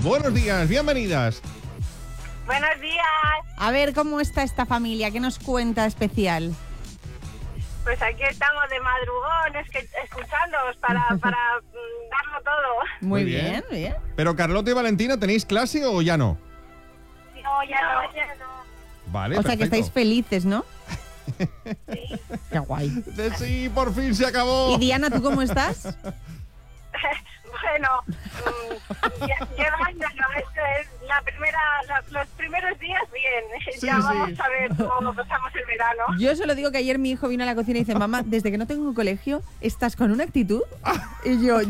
Buenos días, bienvenidas. Buenos días. A ver, ¿cómo está esta familia? ¿Qué nos cuenta especial? Pues aquí estamos de madrugón, escuchándoos para darlo todo. Muy bien, bien. Pero Carlota y Valentina, ¿tenéis clase o ya no? No, ya no. Vale, O sea, que perfecto. estáis felices, ¿no? Sí. Qué guay. Sí, por fin se acabó. ¿Y Diana, tú cómo estás? Bueno, llevando, esto es los primeros días bien. Sí, Ya sí. vamos a ver cómo pasamos el verano. Yo solo digo que ayer mi hijo vino a la cocina y dice, mamá, desde que no tengo colegio, ¿estás con una actitud? Y yo.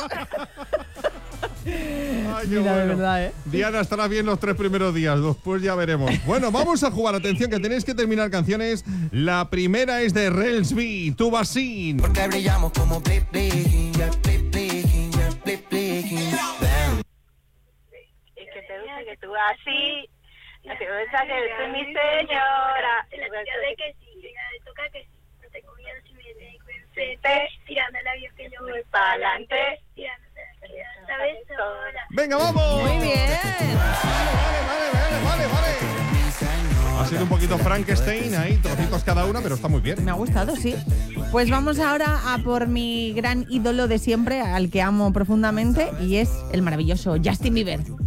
Ay, qué Mira, de bueno. verdad, ¿eh? Diana estará bien los 3 primeros días, después ya veremos. Bueno, vamos a jugar. Atención, que tenéis que terminar canciones. La primera es de Relsby, Tu Basín. Porque brillamos como blip blinking, yeah, blip blinking, yeah, blip blinking. Damn. Y que te gusta que tú así, que te gusta que tú mi señora. de que sí, me toca que sí, no tengo miedo si me dejo enfrente, tirando el avión que yo voy para adelante, tirando la vida, ¿sabes? Sola. ¡Venga, vamos! Muy bien. Vale. Ha sido un poquito Frankenstein ahí, trocitos cada una, pero está muy bien. Me ha gustado, sí. Pues vamos ahora a por mi gran ídolo de siempre, al que amo profundamente, y es el maravilloso Justin Bieber.